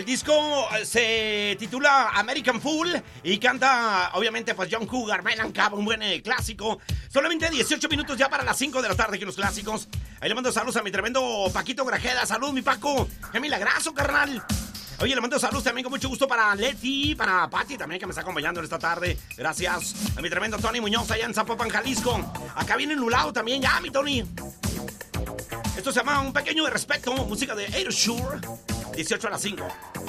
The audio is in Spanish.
El disco se titula American Fool y canta, obviamente, pues John Cougar, Mellencamp, un buen clásico. Solamente 18 minutos ya para las 5 de la tarde, que los clásicos. Ahí le mando saludos a mi tremendo Paquito Grajeda. Salud, mi Paco. ¡Qué milagroso, carnal! Oye, le mando saludos también con mucho gusto para Leti, para Pati también, que me está acompañando en esta tarde. Gracias a mi tremendo Tony Muñoz allá en Zapopan, Jalisco. Acá viene Lulao también, ya, mi Tony. Esto se llama Un Pequeño de Respeto, música de Air Shure, 18 a las 5.